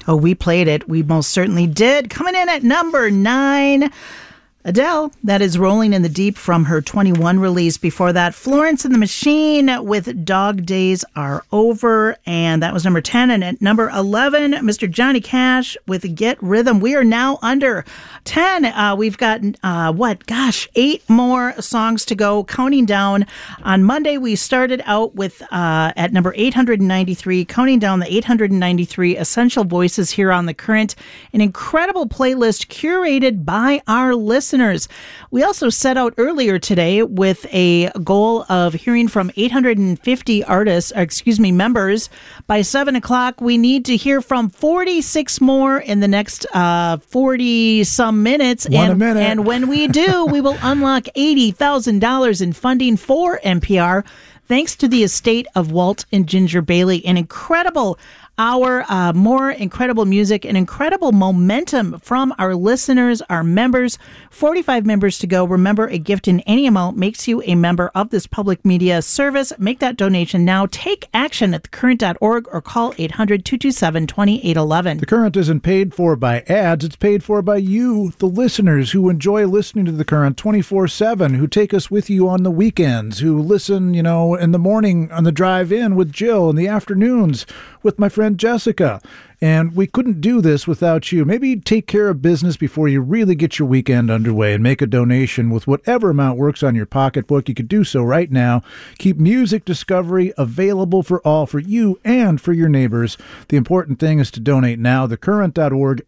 Oh, we played it. We most certainly did. Coming in at number 9, Adele, that is Rolling in the Deep from her 21 release. Before that, Florence and the Machine with Dog Days Are Over, and that was number 10. And at number 11, Mr. Johnny Cash with Get Rhythm. We are now under 10. We've got, 8 more songs to go, counting down. On Monday, we started out with, at number 893, counting down the 893 essential voices here on The Current, an incredible playlist curated by our listeners. We also set out earlier today with a goal of hearing from 850 members. By 7 o'clock, we need to hear from 46 more in the next 40-some minutes. And when we do, we will unlock $80,000 in funding for NPR, thanks to the estate of Walt and Ginger Bailey. An incredible hour, more incredible music, and incredible momentum from our listeners, our members. 45 members to go. Remember, a gift in any amount makes you a member of this public media service. Make that donation now. Take action at thecurrent.org or call 800-227-2811. The Current isn't paid for by ads. It's paid for by you, the listeners who enjoy listening to The Current 24/7, who take us with you on the weekends, who listen, in the morning on the drive in with Jill, in the afternoons with my friend Jessica. And we couldn't do this without you. Maybe take care of business before you really get your weekend underway and make a donation with whatever amount works on your pocketbook. You could do so right now. Keep music discovery available for all, for you and for your neighbors. The important thing is to donate now. Thecurrent.org,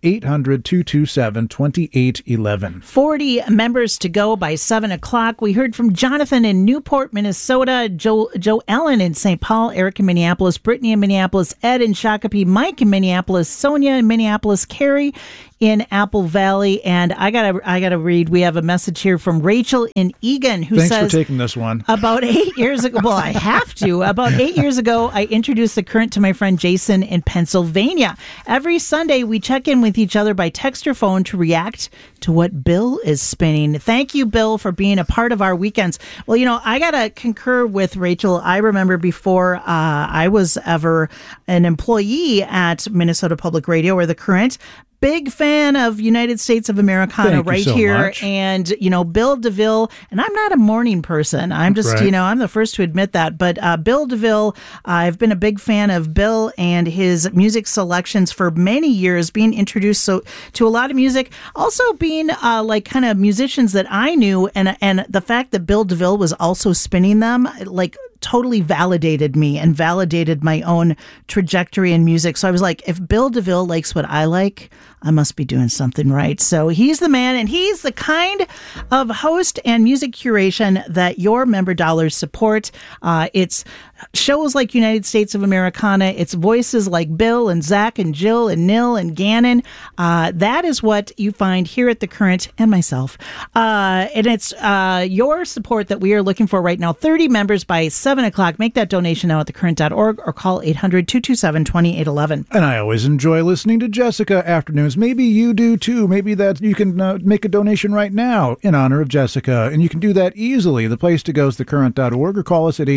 800-227-2811. 40 members to go by 7 o'clock. We heard from Jonathan in Newport, Minnesota, Joe Ellen in St. Paul, Eric in Minneapolis, Brittany in Minneapolis, Ed in Shakopee, Mike in Minneapolis, Sonia in Minneapolis, Carrie in Apple Valley, and I gotta read. We have a message here from Rachel in Egan who says, "Thanks for taking this one." About 8 years ago, well, I have to. About 8 years ago, I introduced The Current to my friend Jason in Pennsylvania. Every Sunday, we check in with each other by text or phone to react to what Bill is spinning. Thank you, Bill, for being a part of our weekends. Well, I gotta concur with Rachel. I remember before I was ever an employee at Minnesota Public Radio or The Current. Big fan of United States of Americana right here. Much. And, Bill DeVille, and I'm not a morning person. I'm just, right. I'm the first to admit that. But Bill DeVille, I've been a big fan of Bill and his music selections for many years, being introduced to a lot of music. Also being kind of musicians that I knew. And the fact that Bill DeVille was also spinning them, totally validated me and validated my own trajectory in music. So I was like, if Bill DeVille likes what I like, I must be doing something right. So he's the man, and he's the kind of host and music curation that your member dollars support. It's shows like United States of Americana. It's voices like Bill and Zach and Jill and Nil and Gannon. That is what you find here at The Current and myself. And it's your support that we are looking for right now. 30 members by 7 o'clock. Make that donation now at thecurrent.org or call 800-227-2811. And I always enjoy listening to Jessica afternoons. Maybe you do too. Maybe that you can make a donation right now in honor of Jessica. And you can do that easily. The place to go is thecurrent.org or call us at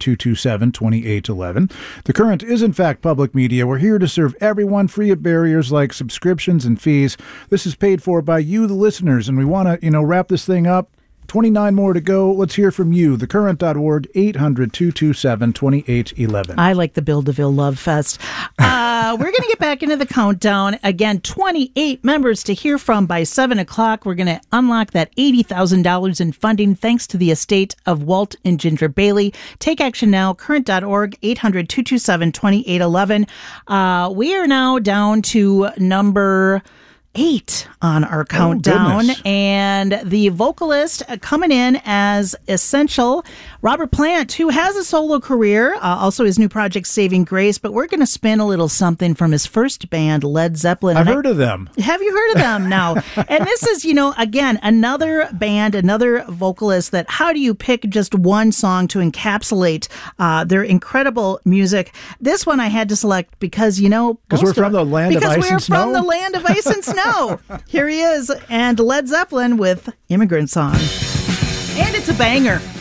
800-227-2811. The Current is in fact public media. We're here to serve everyone, free of barriers like subscriptions and fees. This is paid for by you, the listeners, and we want to, wrap this thing up. 29 more to go. Let's hear from you. Thecurrent.org, 800-227-2811. I like the Bill DeVille Love Fest. We're going to get back into the countdown. Again, 28 members to hear from by 7 o'clock. We're going to unlock that $80,000 in funding thanks to the estate of Walt and Ginger Bailey. Take action now. Current.org, 800-227-2811. We are now down to number 8 on our countdown, and the vocalist coming in as essential, Robert Plant, who has a solo career, also his new project Saving Grace, but we're going to spin a little something from his first band, Led Zeppelin. I've heard of them. Have you heard of them now? And this is, again, another band, another vocalist that how do you pick just one song to encapsulate their incredible music? This one I had to select because, because we're from the land of ice and snow. Because we're from the land of ice and snow. Here he is, and Led Zeppelin with Immigrant Song. And it's a banger.